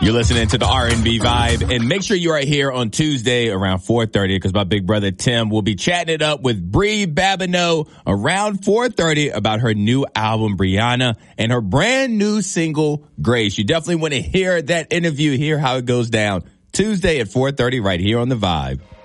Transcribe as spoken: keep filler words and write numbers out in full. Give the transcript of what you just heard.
You're listening to the R and B Vibe, and make sure you're right here on Tuesday around four thirty because my big brother Tim will be chatting it up with Brie Babineau around four thirty about her new album Brianna and her brand new single Grace. You definitely want to hear that interview, hear how it goes down Tuesday at four thirty right here on the Vibe.